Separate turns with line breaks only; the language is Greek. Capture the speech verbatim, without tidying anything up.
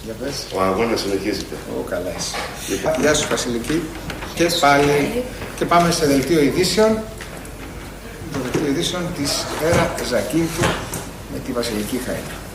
Για πες.
Ο αγώνας συνεχίζεται.
Ω, καλά είσαι. Γεια σου Βασιλική. Και πάλι. Και πάμε σε δελτίο ειδήσεων. Το δελτίο ειδήσεων της Βέρα Ζακίνθου με τη Βασιλική Χαΐνα.